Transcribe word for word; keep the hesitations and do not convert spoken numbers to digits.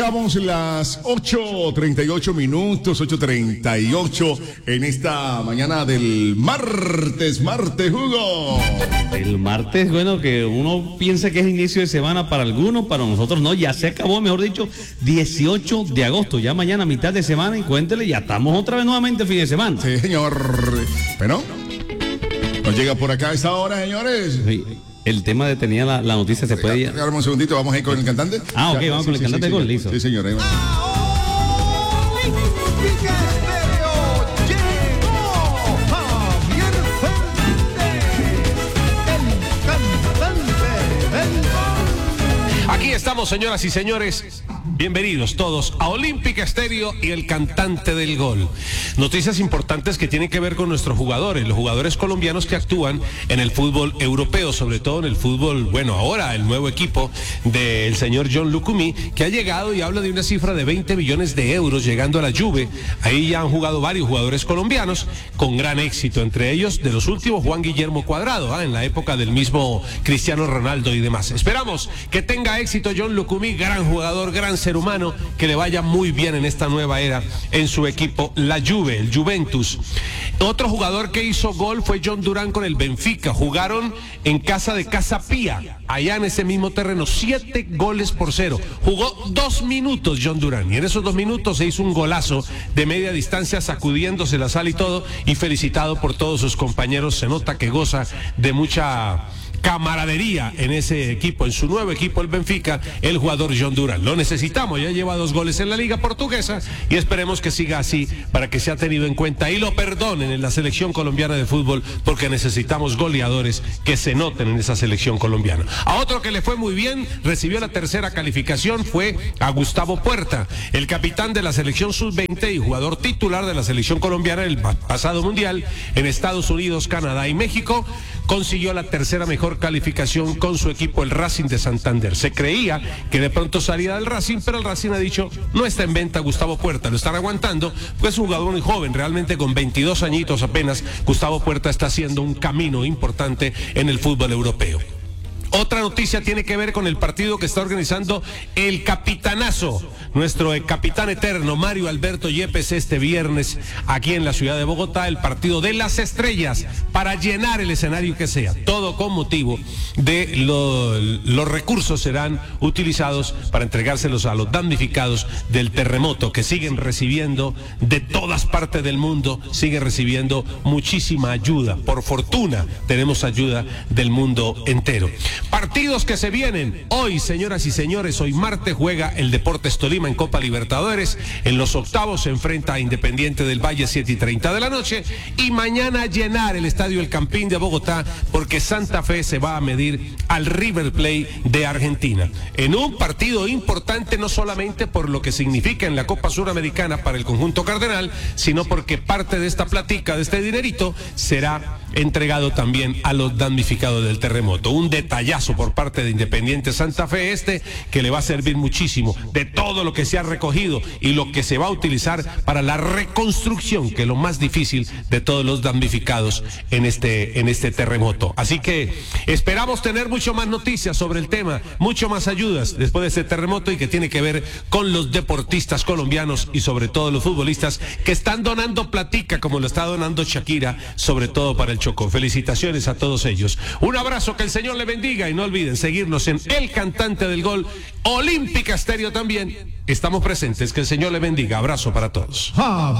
Llegamos las ocho treinta y ocho minutos, ocho treinta y ocho en esta mañana del martes, martes, Hugo. El martes, bueno, que uno piensa que es inicio de semana para algunos, para nosotros no, ya se acabó, mejor dicho, dieciocho de agosto, ya mañana mitad de semana y cuéntele, ya estamos otra vez nuevamente fin de semana. Sí, señor. Bueno, nos llega por acá a esta hora, señores. Sí. El tema de tenía la, la noticia, ¿se puede ir? Ahora un segundito, vamos a ir con el cantante. Ah, ok, ya, vamos sí, con el sí, cantante sí, de gol, sí, listo. Sí, señor. Ahí va. Aquí estamos, señoras y señores. Bienvenidos todos a Olímpica Estéreo y el cantante del gol. Noticias importantes que tienen que ver con nuestros jugadores, los jugadores colombianos que actúan en el fútbol europeo, sobre todo en el fútbol, bueno, ahora el nuevo equipo del señor John Lucumí, que ha llegado y habla de una cifra de veinte millones de euros llegando a la Juve. Ahí ya han jugado varios jugadores colombianos con gran éxito, entre ellos de los últimos Juan Guillermo Cuadrado, ¿eh? en la época del mismo Cristiano Ronaldo y demás. Esperamos que tenga éxito John Lucumí, gran jugador, gran ser humano, que le vaya muy bien en esta nueva era en su equipo, la Juve, el Juventus. Otro jugador que hizo gol fue John Durán con el Benfica. Jugaron en casa de Casa Pía, allá en ese mismo terreno, siete goles por cero. Jugó dos minutos John Durán y en esos dos minutos se hizo un golazo de media distancia, sacudiéndose la sal y todo, y felicitado por todos sus compañeros. Se nota que goza de mucha camaradería en ese equipo, en su nuevo equipo, el Benfica, el jugador John Durán. Lo necesitamos, ya lleva dos goles en la Liga Portuguesa y esperemos que siga así para que sea tenido en cuenta y lo perdonen en la selección colombiana de fútbol, porque necesitamos goleadores que se noten en esa selección colombiana. A otro que le fue muy bien, recibió la tercera calificación, fue a Gustavo Puerta, el capitán de la selección sub veinte y jugador titular de la selección colombiana en el pasado mundial en Estados Unidos, Canadá y México. Consiguió la tercera mejor calificación con su equipo, el Racing de Santander. Se creía que de pronto salía del Racing, pero el Racing ha dicho, no está en venta Gustavo Puerta, lo están aguantando, pues es un jugador muy joven, realmente con veintidós añitos apenas. Gustavo Puerta está haciendo un camino importante en el fútbol europeo. Otra noticia tiene que ver con el partido que está organizando el capitanazo, nuestro capitán eterno Mario Alberto Yepes, este viernes aquí en la ciudad de Bogotá, el partido de las estrellas, para llenar el escenario que sea, todo con motivo de lo, los recursos serán utilizados para entregárselos a los damnificados del terremoto, que siguen recibiendo de todas partes del mundo, siguen recibiendo muchísima ayuda. Por fortuna tenemos ayuda del mundo entero. Partidos que se vienen hoy, señoras y señores. Hoy martes juega el Deportes Tolima en Copa Libertadores. En los octavos se enfrenta a Independiente del Valle, siete y treinta de la noche. Y mañana llenar el estadio El Campín de Bogotá, porque Santa Fe se va a medir al River Plate de Argentina. En un partido importante, no solamente por lo que significa en la Copa Suramericana para el conjunto cardenal, sino porque parte de esta platica, de este dinerito, será entregado también a los damnificados del terremoto. Un detallazo por parte de Independiente Santa Fe este, que le va a servir muchísimo de todo lo que se ha recogido y lo que se va a utilizar para la reconstrucción, que es lo más difícil de todos los damnificados en este, en este terremoto. Así que esperamos tener mucho más noticias sobre el tema, mucho más ayudas después de este terremoto, y que tiene que ver con los deportistas colombianos y sobre todo los futbolistas que están donando platica, como lo está donando Shakira, sobre todo para el Chocó. Felicitaciones a todos ellos. Un abrazo, que el Señor le bendiga, y no olviden seguirnos en El Cantante del Gol, Olímpica Estéreo también. Estamos presentes, que el Señor le bendiga. Abrazo para todos.